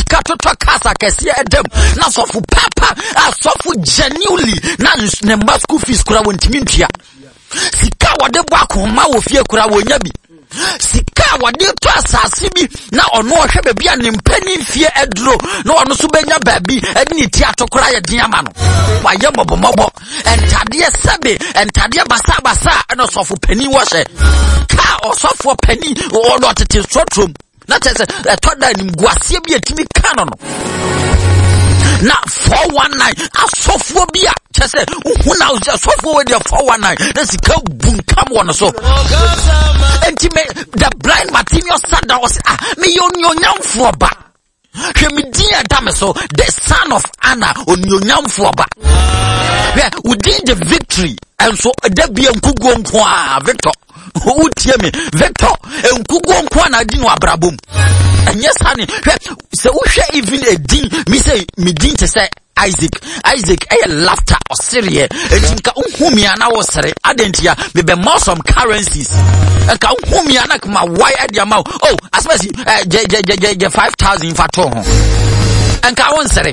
sika toto kasa kese edem na sofo papa asofo genuinely na ne school fees kura wontimi ntua sika wode bo akoma wo fie kura wonya bi sika wade to asase bi na ono ohwe be bia ne mpani fie edro na ono so benya baabi eni ti atokora ye den ama no waye mobomobo entade sebe entade basa na sofo pani wo hye ka osofo pani o no tete sotrom na tese toda ni guasie bi etimi kano no na 419 asofo bia chese uhuna asofo we dia 419 na sika bunkam wono so entime the blind Bartimaeus sat down was me yonyamfo ba hwemidi adame so the son of Anna onyonyamfo ba within the victory and so da bia nkugo nko a Victor utie me Victor nkugo nko na di no abrabom enye sane se wo hwe even a din me say me din te say Isaac laughter or serie enka unhumia na wo sere adentia me be more some currencies enka unhumia na kuma why adia ma oh especially je 5000 fato ho enka won sere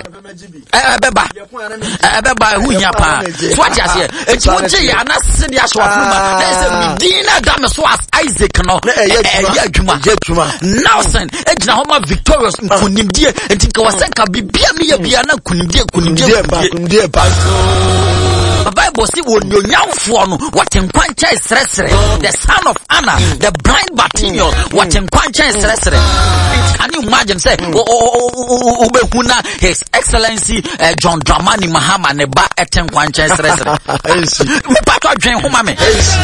beba hunya pa so what you say enti wo je ya na se dia so afuma na se me din na da me so as Isaac no ya adwuma now sen ejina homa victorious nkunimdie enti ka wasenka bibia me ya bia na nkunimdie the Bible see wo nyonyamfo no watenkwancha esresere the son of Anna the blind Bartimaeus watenkwancha esresere can you imagine say ubehuna his excellency John Dramani Mahama ne ba etenkwancha esresere me pato adwen homa me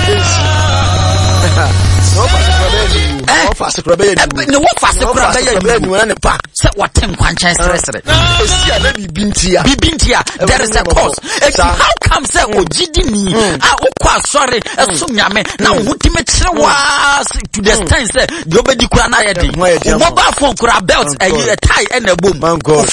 fast krabe no what fast krabe ne pa say watenkwancha esresere bibintia there is a cause how come say ojidi ni okwa sorry esomnyame na hutime kirewa to the extent say the obedi kura na yede mobile phone kura belt a tie and a boom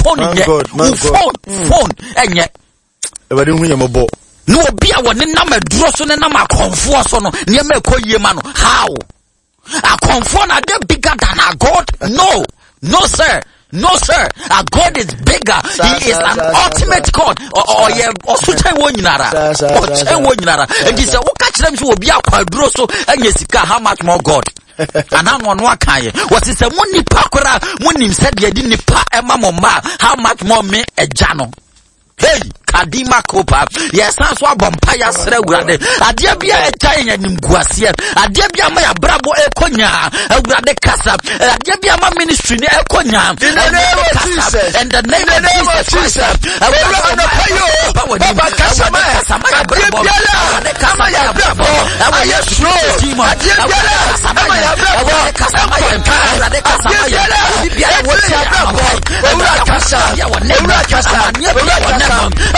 phone enye ebade hu yembo no obi a woni na maduro so ne na makonfo so no ne ma ekoyie ma no how a conform are they bigger than our God? No sir. Our God is bigger. He is an ultimate God. Or such one yinara. And he said, "What catch them to be a quadroso and yesika? How much more God?" And I'm on wakaye. What is a money pakura? Munim said ye didn't pa emamoma. How much more me a jano? Hey, Kadima Kopa. Yes, that's what Bompaya said. Adia bia e tanya nimguasie. Adia bia ma ya brabo e konya. Awurade kasa. Adia bia ma ministry ni e konya. In the name of Jesus. In the name of Jesus. Awurade payo. Baba kasa ma. Adia bia la. Ya brabo. Aye slow. Adia bia la. Ya brabo. Awurade kasa ma. Awurade kasa ma. Bia e woti brabo. Awurade kasa. Awurade kasa.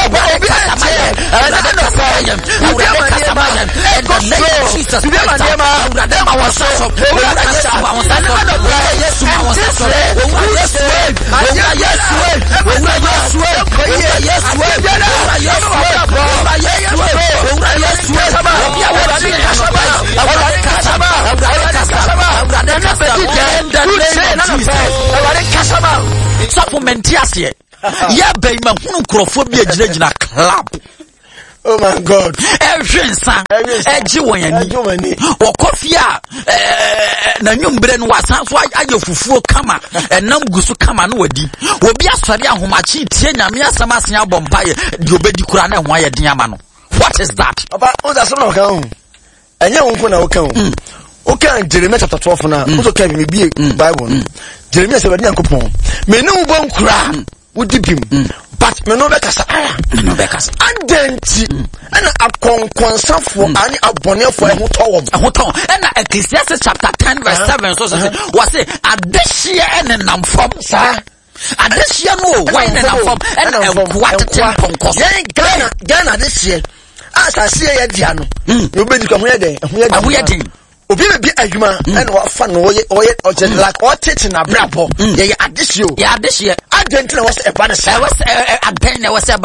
Yeah, baby, man, who crofobia jina club. Oh my God. Everything, Edgy or coffee, na nyumbre no wasan so aye fufuo kama enam gusu kama no wadi obi asori ahomachi tie nyame asama asen abompaye de obedi kura na ho aye den ama no. What is that? Papa, o da so no kan ho enye wonko na wo kan ho o kan Jeremiah chapter 12 na o so kan me bi Bible Jeremiah se wadi yankopon me no bon kura wudi bim but me no be kasa adenti ana akonkonsafo ani abonefo e hoto na Ecclesiastes chapter 10 verse 7 so say was say adehia ene namfom sa adehia no why ene namfom ene kwatete ponkos Ghana adehia asase ye dia no no be di ko ho ye den obi be adwuma and wafa no oye like otete na brabo ye adehia adenti na was e ba na say adenti na was